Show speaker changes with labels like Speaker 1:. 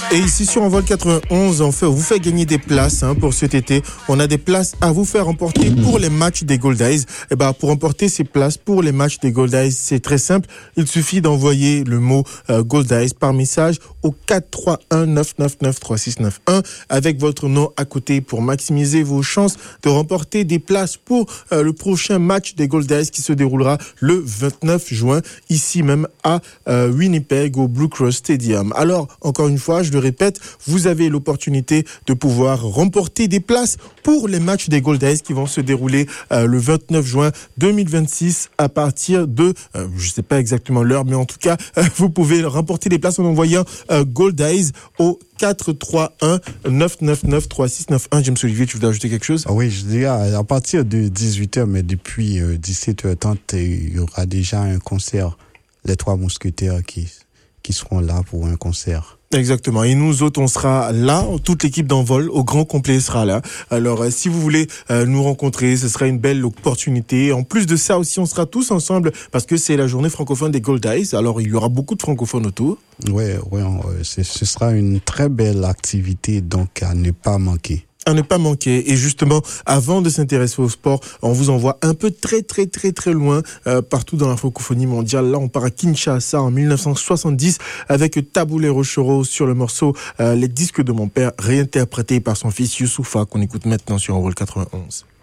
Speaker 1: Et ici sur Envol 91, on vous fait gagner des places pour cet été. On a des places à vous faire remporter pour les matchs des Gold Eyes. Et pour remporter ces places pour les matchs des Gold Eyes, c'est très simple. Il suffit d'envoyer le mot Gold Eyes par message au 431 999 3691 avec votre nom à côté pour maximiser vos chances de remporter des places pour le prochain match des Gold Eyes qui se déroulera le 29 juin ici même à Winnipeg au Blue Cross Stadium. Alors, encore une fois, je le répète, vous avez l'opportunité de pouvoir remporter des places pour les matchs des Gold Eyes qui vont se dérouler le 29 juin 2026 à partir de, je ne sais pas exactement l'heure, mais en tout cas, vous pouvez remporter des places en envoyant Gold Eyes au 431 999 3691. James Olivier, tu voulais ajouter quelque chose?
Speaker 2: Oui, je dirais à partir de 18h, mais depuis 17h30, il y aura déjà un concert. Les Trois Mousquetaires qui seront là pour un concert.
Speaker 1: Exactement. Et nous autres, on sera là. Toute l'équipe d'Envol au grand complet sera là. Alors, si vous voulez nous rencontrer, ce sera une belle opportunité. En plus de ça aussi, on sera tous ensemble parce que c'est la journée francophone des Gold Eyes. Alors, il y aura beaucoup de francophones autour.
Speaker 2: Ouais, ce sera une très belle activité, donc à ne pas manquer.
Speaker 1: À ne pas manquer. Et justement, avant de s'intéresser au sport, on vous envoie un peu très loin, partout dans la francophonie mondiale. Là, on part à Kinshasa en 1970 avec Taboulé Rochero sur le morceau Les disques de mon père, réinterprété par son fils Youssoufa, qu'on écoute maintenant sur Envol 91.